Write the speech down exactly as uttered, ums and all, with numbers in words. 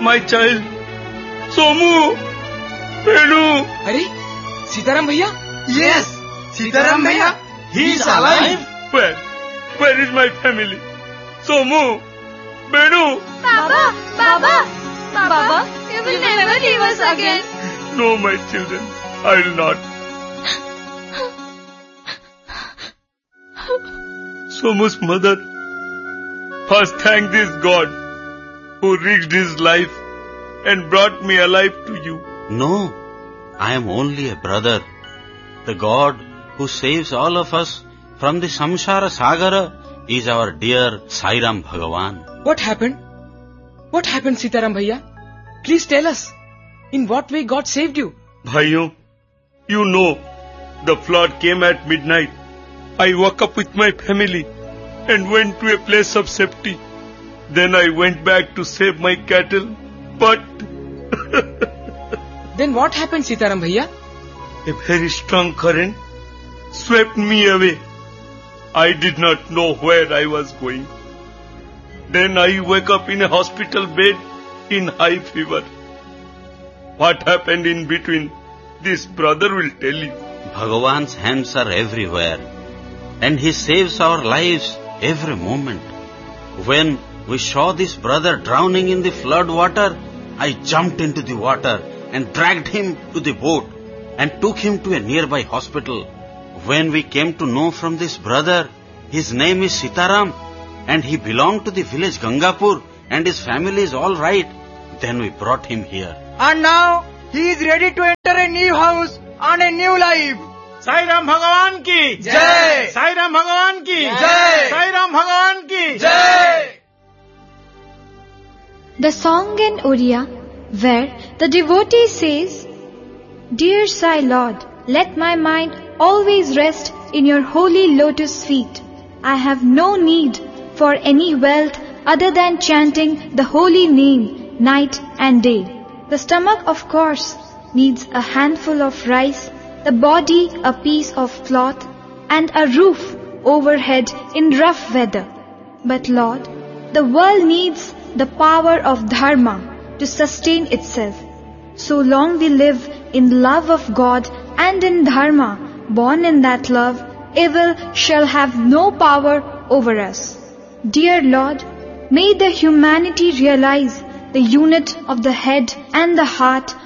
my child. Somu! Venu! अरे सीताराम भैया. Yes, Sitaram Bhaiya, he is alive. Where? Where is my family? Somu! Venu! Baba, Baba, Baba, you will never leave us again. No, my children, I will not. Somu's mother first thank this God who risked his life and brought me alive to you. No, I am only a brother. The God who saves all of us from the Samsara Sagara is our dear Sairam Bhagavan. What happened? What happened, Sitaram Bhaiya? Please tell us. In what way God saved you? Bhaiyo, you know, the flood came at midnight. I woke up with my family and went to a place of safety. Then I went back to save my cattle, but... Then what happened, Sitaram Bhaiya? A very strong current swept me away. I did not know where I was going. Then I woke up in a hospital bed in high fever. What happened in between, this brother will tell you. Bhagavan's hands are everywhere, and he saves our lives every moment. When we saw this brother drowning in the flood water, I jumped into the water and dragged him to the boat and took him to a nearby hospital. When we came to know from this brother, his name is Sitaram, and he belonged to the village Gangapur, and his family is all right, then we brought him here. And now he is ready to enter a new house and a new life. Sairam Bhagavan ki Jai! Sairam Bhagavan ki Jai! Sairam Bhagavan ki Jai! The song in Oriya, where the devotee says, Dear Sai Lord, let my mind always rest in your holy lotus feet. I have no need for any wealth other than chanting the holy name night and day. The stomach, of course, needs a handful of rice, the body a piece of cloth, and a roof overhead in rough weather. But Lord, the world needs the power of dharma to sustain itself. So long we live in love of God and in dharma, born in that love, evil shall have no power over us. Dear Lord, may the humanity realize the unit of the head and the heart